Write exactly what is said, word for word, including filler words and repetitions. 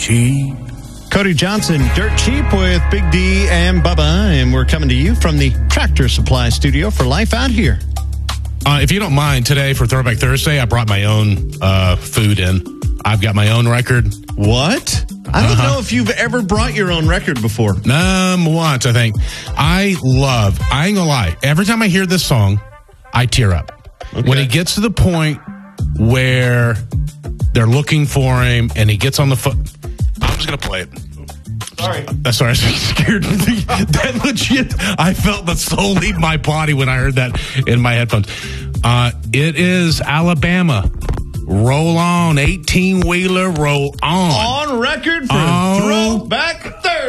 cheap. Cody Johnson, Dirt Cheap with Big D and Bubba, and we're coming to you from the Tractor Supply Studio for Life Out Here. Uh, if you don't mind, today for Throwback Thursday, I brought my own uh, food in. I've got my own record. What? I don't Uh-huh. know if you've ever brought your own record before. Um, once, I think. I love, I ain't gonna lie, every time I hear this song, I tear up. Okay. When it gets to the point where they're looking for him and he gets on the foot, I'm just gonna play it. Sorry. Uh, sorry, I was scared. That legit, I felt the soul leave my body when I heard that in my headphones. Uh, it is Alabama. Roll on, eighteen-wheeler, roll on. On record for Oh. Throwback Thursday.